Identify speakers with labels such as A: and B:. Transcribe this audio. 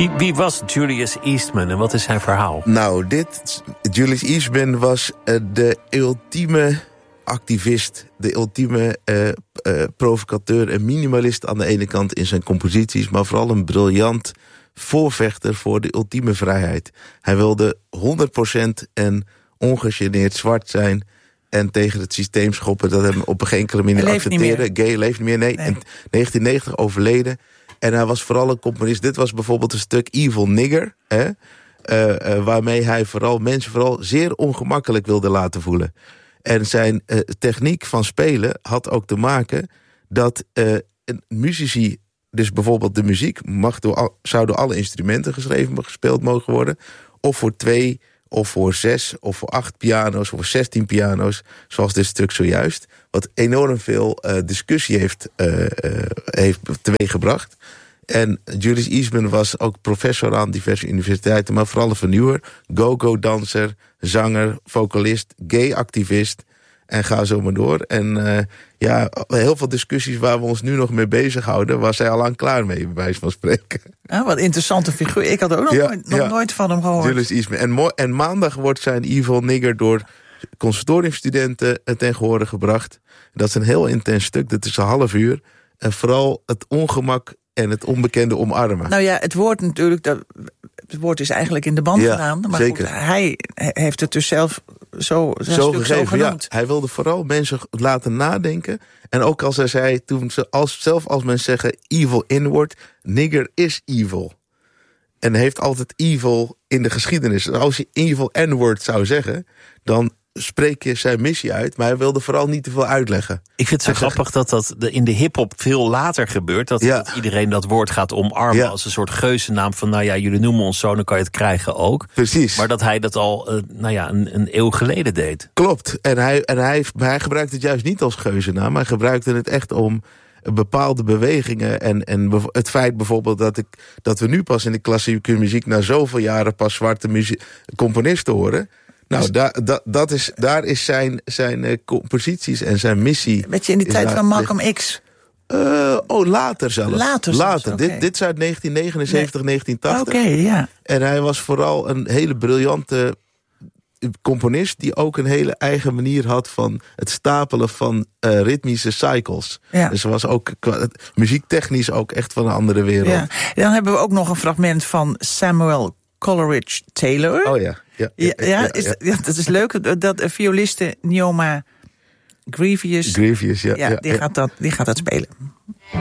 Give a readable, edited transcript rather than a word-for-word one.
A: Wie was Julius Eastman en wat is zijn verhaal?
B: Nou, Julius Eastman was de ultieme activist, de ultieme provocateur en minimalist aan de ene kant in zijn composities, maar vooral een briljant voorvechter voor de ultieme vrijheid. Hij wilde 100% en ongegeneerd zwart zijn en tegen het systeem schoppen dat hem op geen enkele manier accepteren. Gay leeft niet meer, nee. In 1990 overleden. En hij was vooral een componist. Dit was bijvoorbeeld een stuk Evil Nigger, waarmee hij mensen zeer ongemakkelijk wilde laten voelen. En zijn techniek van spelen had ook te maken dat muzici, dus bijvoorbeeld de muziek, zou door alle instrumenten gespeeld mogen worden, of voor 2, of voor 6, of voor 8 piano's, of voor 16 piano's, zoals dit stuk zojuist. Wat enorm veel discussie heeft teweeggebracht. En Julius Eastman was ook professor aan diverse universiteiten, maar vooral een vernieuwer, go-go-danser, zanger, vocalist, gay-activist en ga zo maar door. En heel veel discussies waar we ons nu nog mee bezighouden, was hij al lang klaar mee, bij wijze van spreken.
C: Ah, wat interessante figuur. Ik had ook nog nooit van hem gehoord.
B: Julius Eastman. En maandag wordt zijn Evil Nigger door conservatoriumstudenten ten gehore gebracht. Dat is een heel intens stuk, dat is een half uur. En vooral het ongemak en het onbekende omarmen.
C: Nou ja, het woord natuurlijk, het woord is eigenlijk in de band gedaan. Maar
B: zeker.
C: Goed, hij heeft het dus zelf zo gegeven, genoemd.
B: Ja. Hij wilde vooral mensen laten nadenken. En ook als hij zei, zelf als mensen zeggen evil inward, nigger is evil. En heeft altijd evil in de geschiedenis. Als je evil n-word zou zeggen, dan spreek je zijn missie uit, maar hij wilde vooral niet te veel uitleggen.
A: Ik vind het zo grappig dat in de hiphop veel later gebeurt, dat iedereen dat woord gaat omarmen als een soort geuzennaam van, nou ja, jullie noemen ons zo, dan kan je het krijgen ook.
B: Precies.
A: Maar dat hij dat al een eeuw geleden deed.
B: Klopt. En hij gebruikte het juist niet als geuzennaam, hij gebruikte het echt om bepaalde bewegingen en het feit bijvoorbeeld dat we nu pas in de klassieke muziek na zoveel jaren pas zwarte componisten horen. Nou, daar is zijn composities en zijn missie.
C: Beetje in die tijd van Malcolm X.
B: Later zelfs.
C: Later.
B: Okay. Dit is uit 1979, 1980.
C: Oké, ja.
B: En hij was vooral een hele briljante componist die ook een hele eigen manier had van het stapelen van ritmische cycles. Ja. Dus was ook muziektechnisch ook echt van een andere wereld. Ja.
C: Dan hebben we ook nog een fragment van Samuel Coleridge Taylor.
B: Oh ja. Ja,
C: dat is leuk. Dat violiste Neoma Grievous.
B: Die
C: gaat dat spelen.